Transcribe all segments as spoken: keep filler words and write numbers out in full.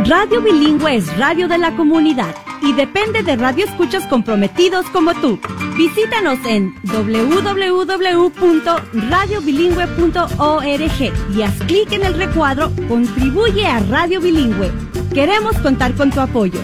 Radio Bilingüe es radio de la comunidad y depende de radioescuchas comprometidos como tú. Visítanos en doble u doble u doble u punto radio bilingüe punto org y haz clic en el recuadro Contribuye a Radio Bilingüe. Queremos contar con tu apoyo.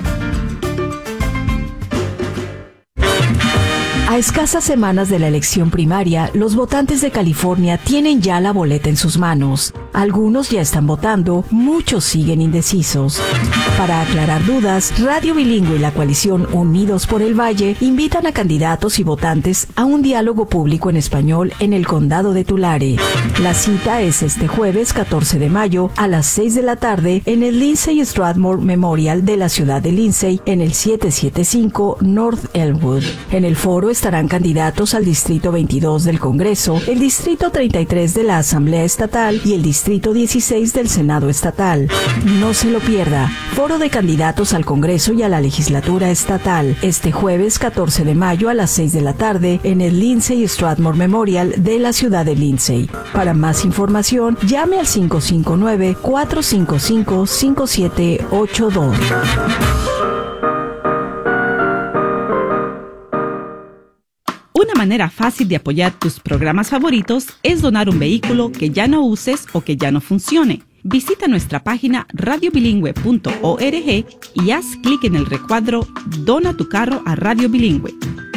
A escasas semanas de la elección primaria, los votantes de California tienen ya la boleta en sus manos. Algunos ya están votando, muchos siguen indecisos. Para aclarar dudas, Radio Bilingüe y la coalición Unidos por el Valle invitan a candidatos y votantes a un diálogo público en español en el condado de Tulare. La cita es este jueves catorce de mayo a las seis de la tarde en el Lindsay Strathmore Memorial de la ciudad de Lindsay en el setecientos setenta y cinco North Elmwood. En el foro estarán candidatos al Distrito veintidós del Congreso, el Distrito treinta y tres de la Asamblea Estatal y el Distrito dieciséis del Senado Estatal. No se lo pierda. Foro de candidatos al Congreso y a la Legislatura Estatal, este jueves catorce de mayo a las seis de la tarde en el Lindsay Strathmore Memorial de la ciudad de Lindsay. Para más información, llame al cinco cinco nueve, cuatro cinco cinco, cinco siete ocho dos. Una manera fácil de apoyar tus programas favoritos es donar un vehículo que ya no uses o que ya no funcione. Visita nuestra página radio bilingüe punto org y haz clic en el recuadro Dona tu carro a Radio Bilingüe.